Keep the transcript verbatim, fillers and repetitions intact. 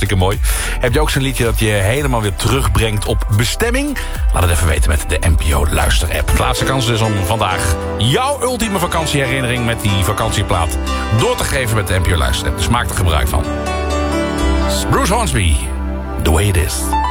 Hartstikke mooi. Heb je ook zo'n liedje dat je helemaal weer terugbrengt op bestemming? Laat het even weten met de N P O Luister app. De laatste kans dus om vandaag jouw ultieme vakantieherinnering met die vakantieplaat door te geven met de N P O Luister app. Dus maak er gebruik van. Bruce Hornsby, The Way It Is.